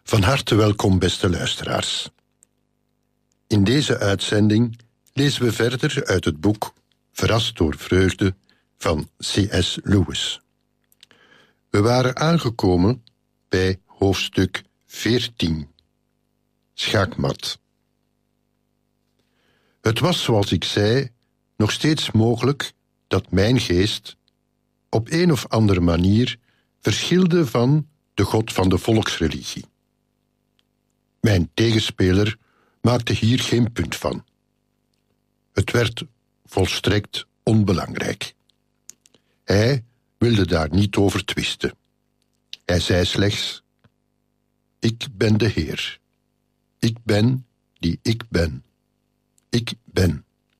Van harte welkom, beste luisteraars. In deze uitzending lezen we verder uit het boek Verrast door vreugde van C.S. Lewis. We waren aangekomen bij hoofdstuk 14, Schaakmat. Het was, zoals ik zei, nog steeds mogelijk dat mijn geest op een of andere manier verschilde van de God van de volksreligie. Mijn tegenspeler maakte hier geen punt van. Het werd volstrekt onbelangrijk. Hij wilde daar niet over twisten. Hij zei slechts: ik ben de Heer. Ik ben die ik ben. Ik ben.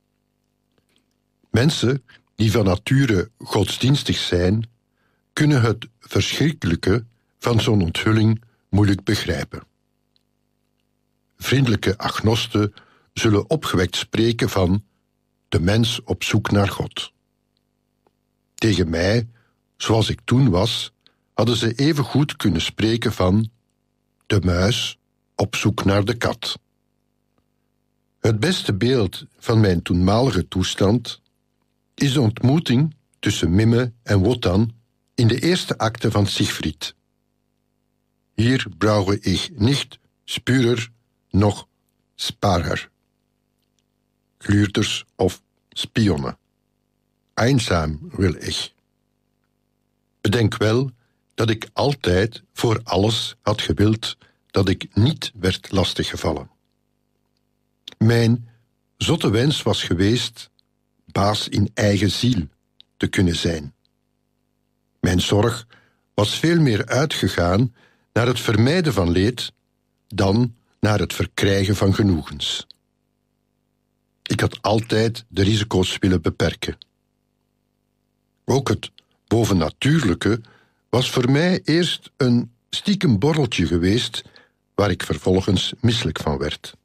Mensen die van nature godsdienstig zijn, kunnen het verschrikkelijke van zo'n onthulling moeilijk begrijpen. Vriendelijke agnosten zullen opgewekt spreken van de mens op zoek naar God. Tegen mij, zoals ik toen was, hadden ze even goed kunnen spreken van de muis op zoek naar de kat. Het beste beeld van mijn toenmalige toestand is de ontmoeting tussen Mimme en Wotan in de eerste acte van Siegfried. Hier brauche ich nicht Spürer noch Sparer, gluurders of spionnen. Einsam wil ich. Bedenk wel dat ik altijd voor alles had gewild dat ik niet werd lastiggevallen. Mijn zotte wens was geweest baas in eigen ziel te kunnen zijn. Mijn zorg was veel meer uitgegaan naar het vermijden van leed dan naar het verkrijgen van genoegens. Ik had altijd de risico's willen beperken. Ook het bovennatuurlijke was voor mij eerst een stiekem borreltje geweest waar ik vervolgens misselijk van werd.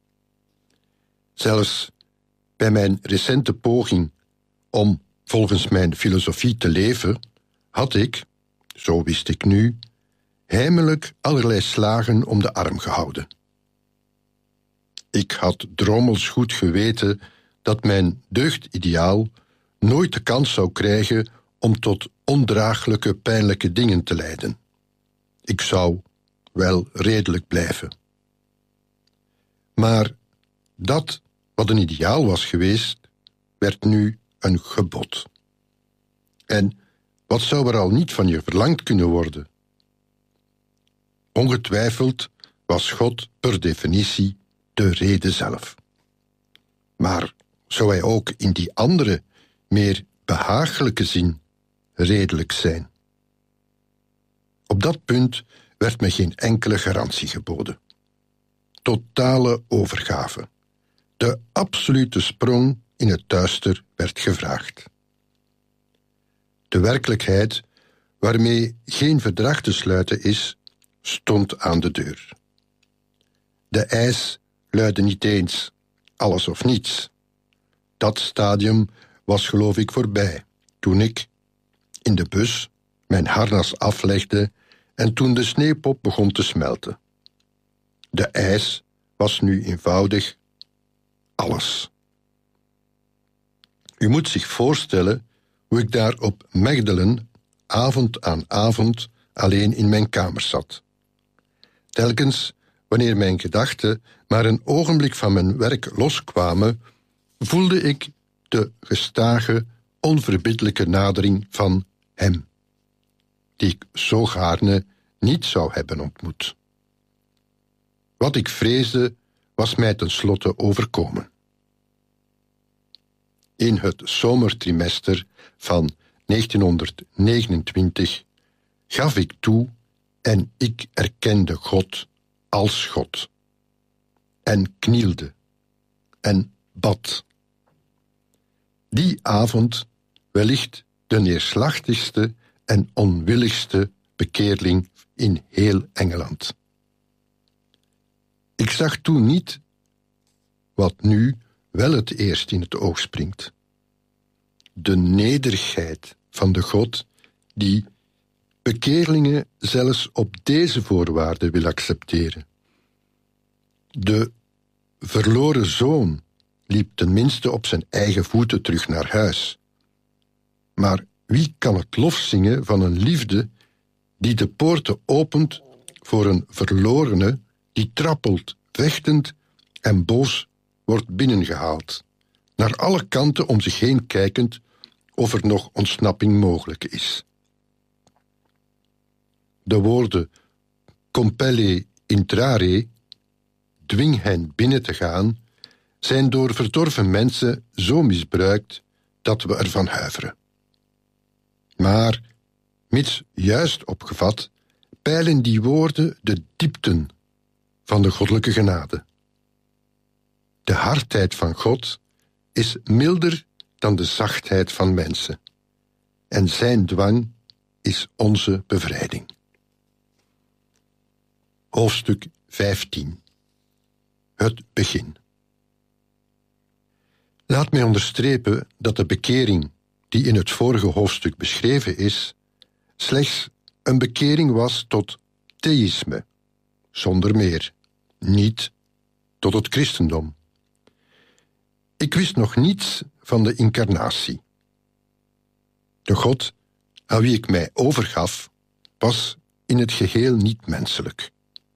Zelfs bij mijn recente poging om volgens mijn filosofie te leven, had ik, zo wist ik nu, heimelijk allerlei slagen om de arm gehouden. Ik had drommels goed geweten dat mijn deugdideaal nooit de kans zou krijgen om tot ondraaglijke, pijnlijke dingen te leiden. Ik zou wel redelijk blijven. Maar dat wat een ideaal was geweest, werd nu een gebod. En wat zou er al niet van je verlangd kunnen worden? Ongetwijfeld was God per definitie de reden zelf. Maar zou hij ook in die andere, meer behagelijke zin redelijk zijn? Op dat punt werd me geen enkele garantie geboden. Totale overgave. De absolute sprong in het duister werd gevraagd. De werkelijkheid, waarmee geen verdrag te sluiten is, stond aan de deur. De eis luidde niet eens alles of niets. Dat stadium was geloof ik voorbij, toen ik in de bus mijn harnas aflegde en toen de sneeuwpop begon te smelten. De eis was nu eenvoudig alles. U moet zich voorstellen hoe ik daar op Megdelen avond aan avond alleen in mijn kamer zat. Telkens wanneer mijn gedachten maar een ogenblik van mijn werk loskwamen, voelde ik de gestage, onverbiddelijke nadering van hem, die ik zo gaarne niet zou hebben ontmoet. Wat ik vreesde, was mij tenslotte overkomen. In het zomertrimester van 1929 gaf ik toe en ik erkende God als God. En knielde en bad. Die avond wellicht de neerslachtigste en onwilligste bekeerling in heel Engeland. Ik zag toen niet wat nu wel het eerst in het oog springt. De nederigheid van de God die bekeerlingen zelfs op deze voorwaarden wil accepteren. De verloren zoon liep tenminste op zijn eigen voeten terug naar huis. Maar wie kan het lof zingen van een liefde die de poorten opent voor een verlorene die trappelt, vechtend en boos wordt binnengehaald, naar alle kanten om zich heen kijkend of er nog ontsnapping mogelijk is. De woorden compelle intrare, dwing hen binnen te gaan, zijn door verdorven mensen zo misbruikt dat we ervan huiveren. Maar, mits juist opgevat, peilen die woorden de diepten van de goddelijke genade. De hardheid van God is milder dan de zachtheid van mensen, en zijn dwang is onze bevrijding. Hoofdstuk 15. Het begin. Laat mij onderstrepen dat de bekering die in het vorige hoofdstuk beschreven is, slechts een bekering was tot theïsme, zonder meer, niet tot het christendom. Ik wist nog niets van de incarnatie. De God aan wie ik mij overgaf, was in het geheel niet menselijk.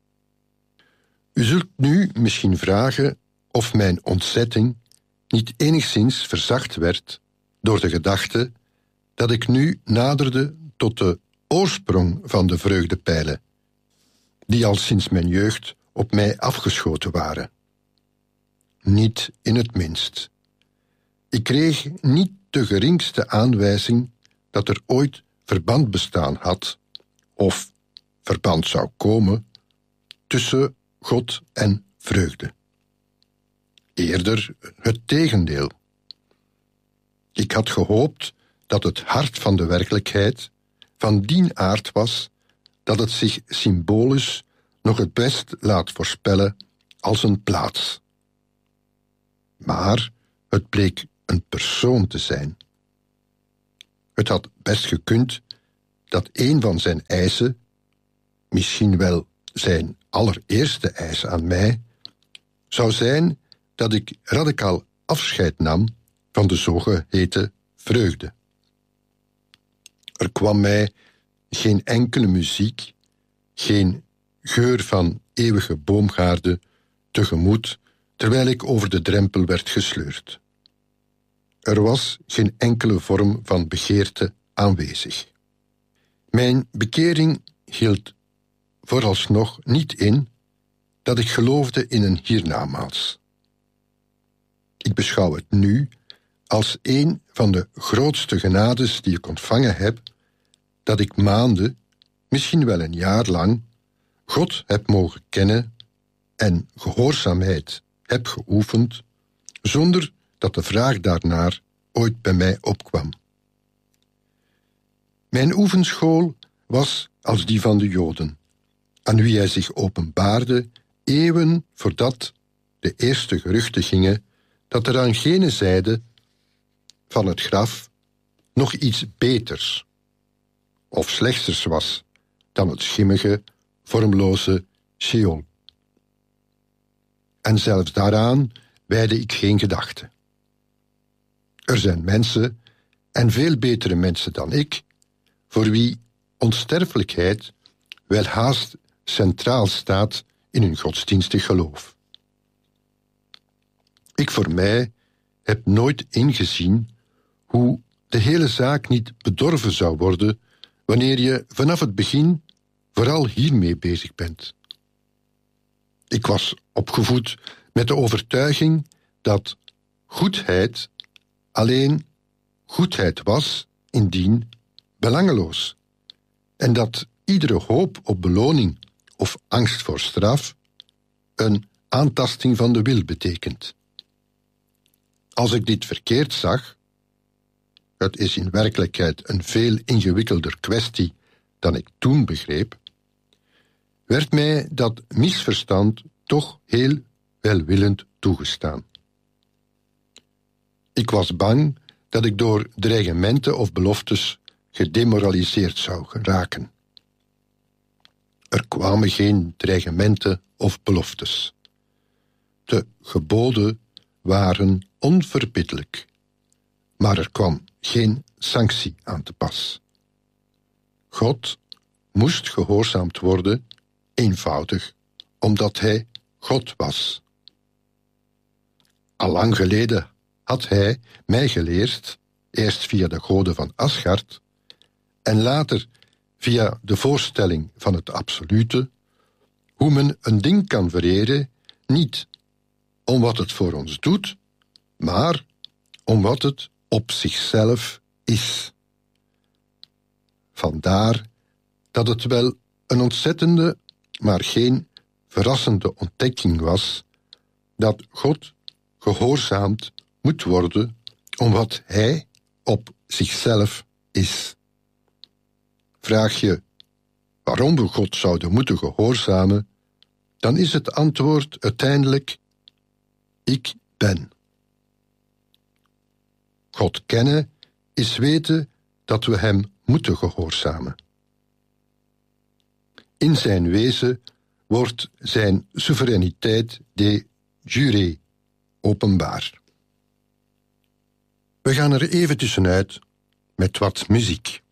U zult nu misschien vragen of mijn ontzetting niet enigszins verzacht werd door de gedachte dat ik nu naderde tot de oorsprong van de vreugdepijlen, die al sinds mijn jeugd op mij afgeschoten waren. Niet in het minst. Ik kreeg niet de geringste aanwijzing dat er ooit verband bestaan had, of verband zou komen, tussen God en vreugde. Eerder het tegendeel. Ik had gehoopt dat het hart van de werkelijkheid van die aard was dat het zich symbolisch nog het best laat voorspellen als een plaats. Maar het bleek een persoon te zijn. Het had best gekund dat een van zijn eisen, misschien wel zijn allereerste eis aan mij, zou zijn dat ik radicaal afscheid nam van de zogeheten vreugde. Er kwam mij geen enkele muziek, geen geur van eeuwige boomgaarden tegemoet terwijl ik over de drempel werd gesleurd. Er was geen enkele vorm van begeerte aanwezig. Mijn bekering hield vooralsnog niet in dat ik geloofde in een hiernamaals. Ik beschouw het nu als een van de grootste genades die ik ontvangen heb, dat ik maanden, misschien wel een jaar lang, God heb mogen kennen en gehoorzaamheid heb geoefend, zonder dat de vraag daarnaar ooit bij mij opkwam. Mijn oefenschool was als die van de Joden, aan wie hij zich openbaarde eeuwen voordat de eerste geruchten gingen dat er aan gene zijde van het graf nog iets beters of slechters was dan het schimmige, vormloze Sheol. En zelfs daaraan wijdde ik geen gedachte. Er zijn mensen, en veel betere mensen dan ik, voor wie onsterfelijkheid wel haast centraal staat in hun godsdienstig geloof. Ik voor mij heb nooit ingezien hoe de hele zaak niet bedorven zou worden wanneer je vanaf het begin vooral hiermee bezig bent. Ik was opgevoed met de overtuiging dat goedheid alleen goedheid was indien belangeloos, en dat iedere hoop op beloning of angst voor straf een aantasting van de wil betekent. Als ik dit verkeerd zag, het is in werkelijkheid een veel ingewikkelder kwestie dan ik toen begreep, werd mij dat misverstand toch heel welwillend toegestaan. Ik was bang dat ik door dreigementen of beloftes gedemoraliseerd zou raken. Er kwamen geen dreigementen of beloftes. De geboden waren onverbiddelijk, maar er kwam geen sanctie aan te pas. God moest gehoorzaamd worden, eenvoudig, omdat hij God was. Al lang geleden had hij mij geleerd, eerst via de goden van Asgard en later via de voorstelling van het absolute, hoe men een ding kan vereren, niet om wat het voor ons doet, maar om wat het op zichzelf is. Vandaar dat het wel een ontzettende, maar geen verrassende ontdekking was dat God gehoorzaamd moet worden om wat hij op zichzelf is. Vraag je waarom we God zouden moeten gehoorzamen, dan is het antwoord uiteindelijk: ik ben. God kennen is weten dat we hem moeten gehoorzamen. In zijn wezen wordt zijn soevereiniteit de jure openbaar. We gaan er even tussenuit met wat muziek.